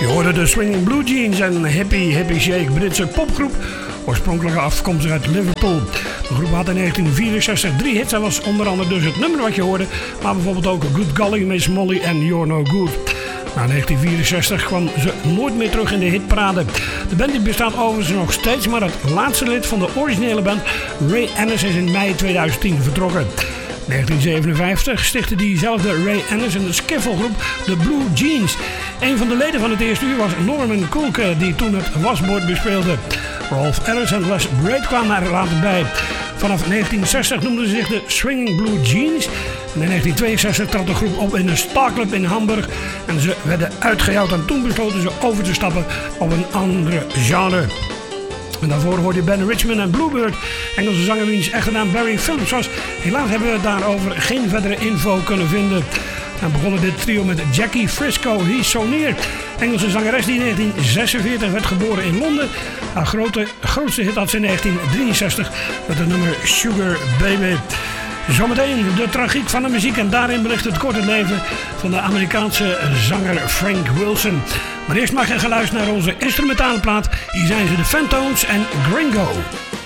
Je hoorde de Swinging Blue Jeans en een hippie shake Britse popgroep, oorspronkelijk afkomstig uit Liverpool. De groep had in 1964 3 hits en was onder andere dus het nummer wat je hoorde, maar bijvoorbeeld ook Good Golly, Miss Molly en You're No Good. Na 1964 kwam ze nooit meer terug in de hitparade. De band die bestaat overigens nog steeds, maar het laatste lid van de originele band, Ray Ennis, is in mei 2010 vertrokken. In 1957 stichtte diezelfde Ray Ennis een skiffelgroep, de Blue Jeans. Een van de leden van het eerste uur was Norman Coulke, die toen het wasbord bespeelde. Rolf Ellis en Les Braid kwamen er later bij. Vanaf 1960 noemden ze zich de Swinging Blue Jeans. En in 1962 trad de groep op in een Starclub in Hamburg. En ze werden uitgejouwd en toen besloten ze over te stappen op een andere genre. En daarvoor hoorde je Ben Richmond en Bluebird, Engelse zanger wiens echte naam Barry Phillips was. Helaas hebben we daarover geen verdere info kunnen vinden. En begonnen dit trio met Jackie Frisco, He's So Near, Engelse zangeres die in 1946 werd geboren in Londen. Haar grootste hit had ze in 1963 met het nummer Sugar Baby. Zometeen de tragiek van de muziek en daarin belicht het korte leven van de Amerikaanse zanger Frank Wilson. Maar eerst mag je gaan luisteren naar onze instrumentale plaat. Hier zijn ze de Phantoms en Gringo.